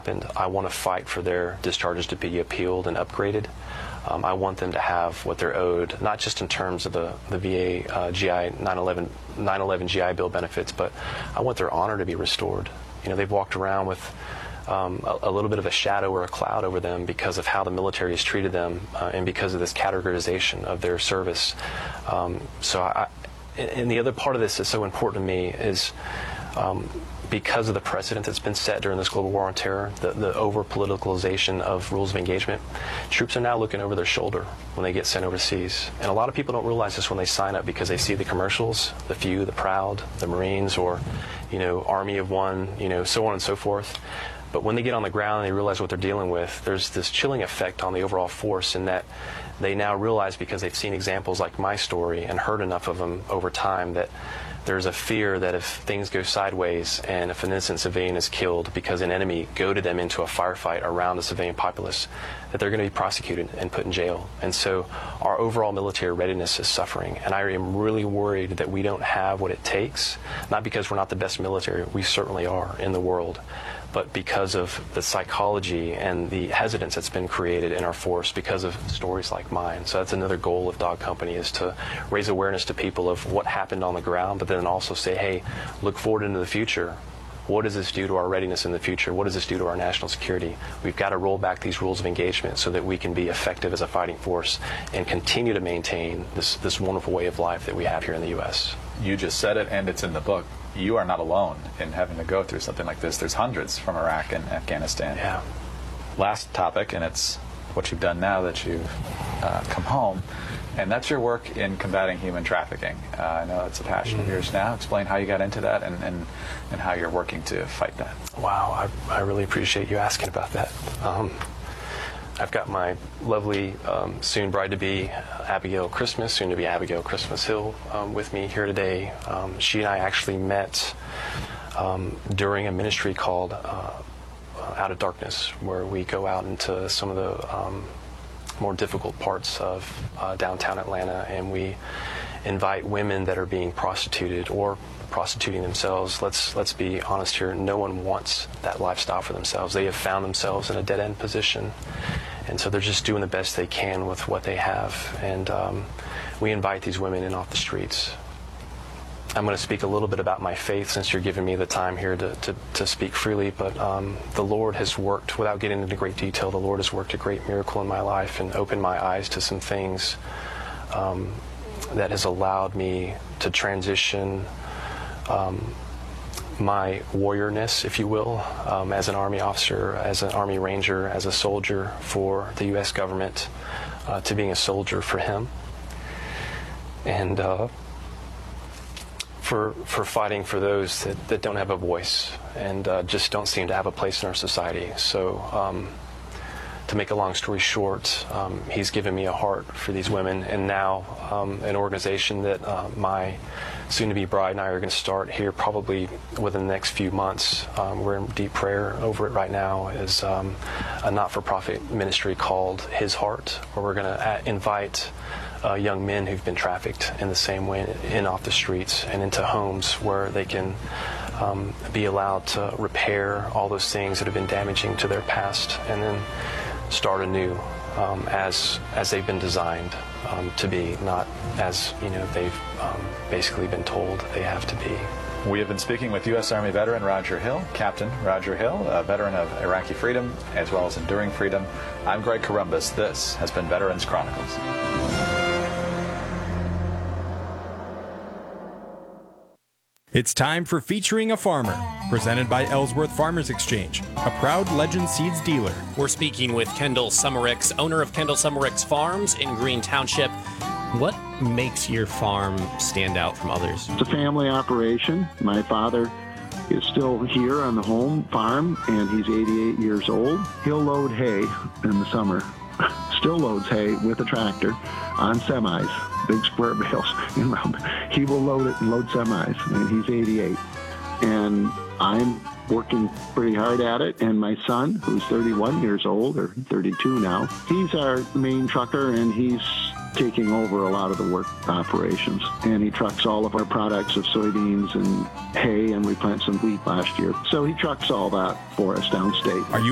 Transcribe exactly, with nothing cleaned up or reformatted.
happened. I want to fight for their discharges to be appealed and upgraded. Um, I want them to have what they're owed, not just in terms of the, the V A uh, G I nine eleven G I Bill benefits, but I want their honor to be restored. You know, they've walked around with um, a, a little bit of a shadow or a cloud over them because of how the military has treated them uh, and because of this categorization of their service. Um, so I, and the other part of this that's so important to me is um, because of the precedent that's been set during this global war on terror, the, the over-politicalization of rules of engagement, troops are now looking over their shoulder when they get sent overseas. And a lot of people don't realize this when they sign up because they see the commercials, the few, the proud, the Marines, or, you know, Army of One, you know, so on and so forth. But when they get on the ground and they realize what they're dealing with, there's this chilling effect on the overall force in that they now realize, because they've seen examples like my story and heard enough of them over time, that there's a fear that if things go sideways and if an innocent civilian is killed because an enemy goaded them into a firefight around the civilian populace, that they're going to be prosecuted and put in jail. And so our overall military readiness is suffering. And I am really worried that we don't have what it takes, not because we're not the best military, we certainly are in the world, but because of the psychology and the hesitance that's been created in our force because of stories like mine. So that's another goal of Dog Company, is to raise awareness to people of what happened on the ground, but then also say, hey, look forward into the future. What does this do to our readiness in the future? What does this do to our national security? We've got to roll back these rules of engagement so that we can be effective as a fighting force and continue to maintain this, this wonderful way of life that we have here in the U S. You just said it, and it's in the book. You are not alone in having to go through something like this. There's hundreds from Iraq and Afghanistan. Yeah. Last topic, and it's what you've done now that you've uh, come home, and that's your work in combating human trafficking. Uh, I know it's a passion mm. of yours now. Explain how you got into that and, and, and how you're working to fight that. Wow, I, I really appreciate you asking about that. Um, I've got my lovely um, soon bride-to-be Abigail Christmas, soon-to-be Abigail Christmas Hill, um, with me here today. Um, she and I actually met um, during a ministry called uh, Out of Darkness, where we go out into some of the um, more difficult parts of uh, downtown Atlanta, and we invite women that are being prostituted or prostituting themselves. Let's let's be honest here. No one wants that lifestyle for themselves. They have found themselves in a dead-end position, and so they're just doing the best they can with what they have. And um, we invite these women in off the streets. I'm going to speak a little bit about my faith, since you're giving me the time here to, to, to speak freely, but um, the Lord has worked, without getting into great detail, the Lord has worked a great miracle in my life and opened my eyes to some things um, that has allowed me to transition um, my warriorness, if you will, um, as an Army officer, as an Army Ranger, as a soldier for the U S government, uh, to being a soldier for Him. And uh, for for fighting for those that, that don't have a voice and uh, just don't seem to have a place in our society. So um, to make a long story short, um, He's given me a heart for these women, and now um, an organization that uh, my soon-to-be bride and I are going to start here probably within the next few months. Um, we're in deep prayer over it right now, is um, a not-for-profit ministry called His Heart, where we're going to invite Uh, young men who've been trafficked in the same way in off the streets and into homes where they can um, be allowed to repair all those things that have been damaging to their past, and then start anew um, as as they've been designed um, to be, not as you know they've um, basically been told they have to be. We have been speaking with U S Army veteran Roger Hill, Captain Roger Hill, a veteran of Iraqi freedom as well as enduring freedom. I'm Greg Corombos. This has been Veterans Chronicles. It's time for Featuring a Farmer, presented by Ellsworth Farmers Exchange, a proud Legend Seeds dealer. We're speaking with Kendall Summericks, owner of Kendall Summericks Farms in Green Township. What makes your farm stand out from others? It's a family operation. My father is still here on the home farm, and he's eighty-eight years old. He'll load hay in the summer, still loads hay with a tractor on semis. Big square bales. You know, he will load it and load semis, and he's eighty-eight. And I'm working pretty hard at it, and my son, who's thirty-one years old, or thirty-two now, he's our main trucker, and he's taking over a lot of the work operations. And he trucks all of our products of soybeans and hay, and we planted some wheat last year. So he trucks all that for us downstate. Are you